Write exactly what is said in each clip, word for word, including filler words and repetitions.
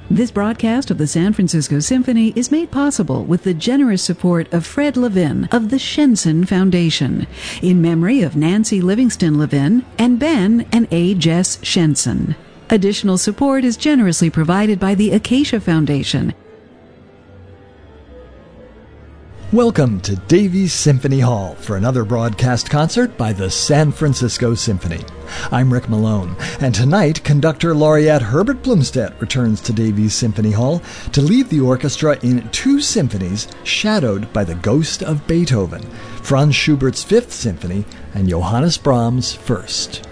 This broadcast of the San Francisco Symphony is made possible with the generous support of Fred Levin of the Shenson Foundation, in memory of Nancy Livingston Levin and Ben and A. Jess Shenson. Additional support is generously provided by the Acacia Foundation. Welcome to Davies Symphony Hall for another broadcast concert by the San Francisco Symphony. I'm Rick Malone, and tonight Conductor Laureate Herbert Blumstedt returns to Davies Symphony Hall to lead the orchestra in two symphonies shadowed by the ghost of Beethoven, Franz Schubert's Fifth Symphony and Johannes Brahms' First.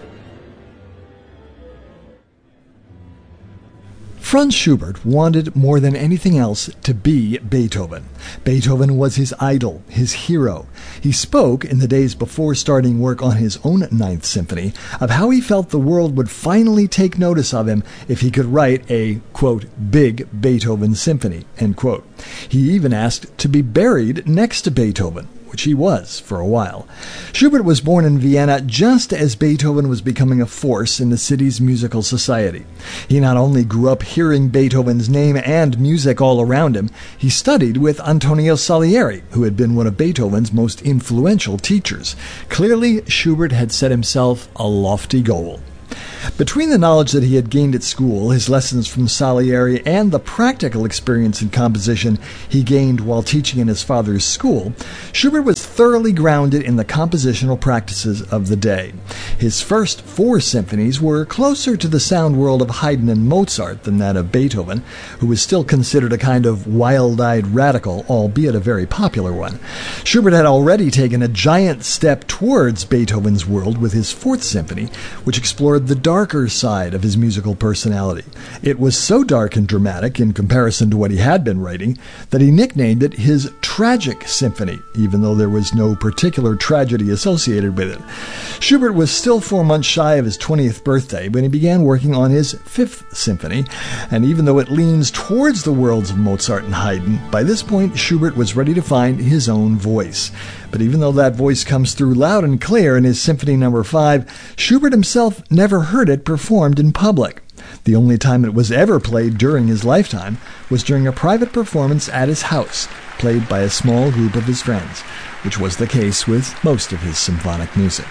Franz Schubert wanted more than anything else to be Beethoven. Beethoven was his idol, his hero. He spoke, in the days before starting work on his own Ninth Symphony, of how he felt the world would finally take notice of him if he could write a, quote, big Beethoven symphony, end quote. He even asked to be buried next to Beethoven, which he was for a while. Schubert was born in Vienna just as Beethoven was becoming a force in the city's musical society. He not only grew up hearing Beethoven's name and music all around him, he studied with Antonio Salieri, who had been one of Beethoven's most influential teachers. Clearly, Schubert had set himself a lofty goal. Between the knowledge that he had gained at school, his lessons from Salieri, and the practical experience in composition he gained while teaching in his father's school, Schubert was thoroughly grounded in the compositional practices of the day. His first four symphonies were closer to the sound world of Haydn and Mozart than that of Beethoven, who was still considered a kind of wild-eyed radical, albeit a very popular one. Schubert had already taken a giant step towards Beethoven's world with his Fourth Symphony, which explored the darker side of his musical personality. It was so dark and dramatic in comparison to what he had been writing that he nicknamed it his Tragic Symphony, even though there was no particular tragedy associated with it. Schubert was still four months shy of his twentieth birthday when he began working on his Fifth Symphony, and even though it leans towards the worlds of Mozart and Haydn, by this point Schubert was ready to find his own voice. But even though that voice comes through loud and clear in his Symphony Number five, Schubert himself never heard it performed in public. The only time it was ever played during his lifetime was during a private performance at his house, played by a small group of his friends, which was the case with most of his symphonic music.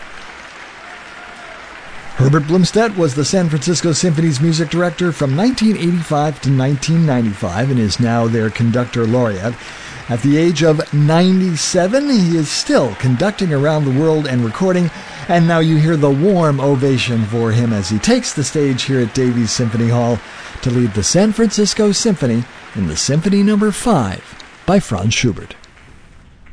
Herbert Blumstedt was the San Francisco Symphony's music director from nineteen eighty-five to nineteen ninety-five and is now their conductor laureate. At the age of ninety-seven, he is still conducting around the world and recording, and now you hear the warm ovation for him as he takes the stage here at Davies Symphony Hall to lead the San Francisco Symphony in the Symphony Number five by Franz Schubert.